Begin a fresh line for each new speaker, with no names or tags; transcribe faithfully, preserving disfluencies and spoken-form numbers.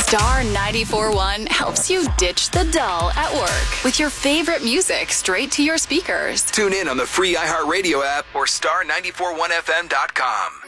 Star ninety-four point one helps you ditch the dull at work with your favorite music straight to your speakers.
Tune in on the free iHeartRadio app or star nine four one f m dot com.